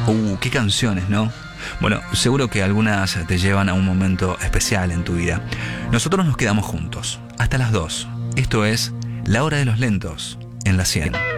Qué canciones, ¿no? Bueno, seguro que algunas te llevan a un momento especial en tu vida. Nosotros nos quedamos juntos hasta las 2. Esto es La Hora de los Lentos en la 100.